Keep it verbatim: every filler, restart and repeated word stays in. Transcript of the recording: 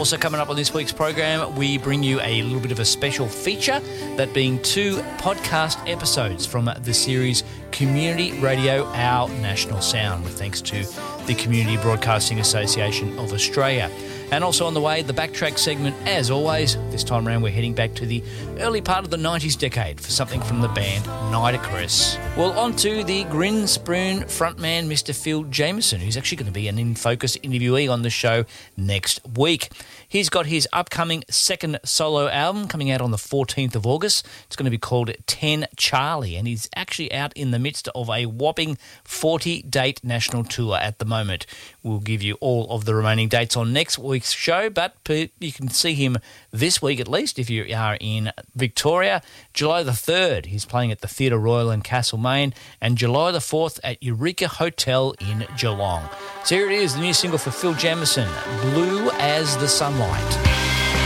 Also coming up on this week's program, we bring you a little bit of a special feature, that being two podcast episodes from the series Community Radio, Our National Sound, with thanks to the Community Broadcasting Association of Australia. And also on the way, the Backtrack segment, as always. This time around, we're heading back to the early part of the nineties decade for something from the band Nitocris. Well, on to the Grinspoon frontman, Mister Phil Jameson, who's actually going to be an In Focus interviewee on the show next week. He's got his upcoming second solo album coming out on the fourteenth of August. It's going to be called ten Charlie, and he's actually out in the midst of a whopping forty-date national tour at the moment. We'll give you all of the remaining dates on next week's show, but you can see him this week at least if you are in Victoria. July the third, he's playing at the Theatre Royal in Castlemaine, and July the fourth at Eureka Hotel in Geelong. So here it is, the new single for Phil Jameson, Blue as the Sunlight.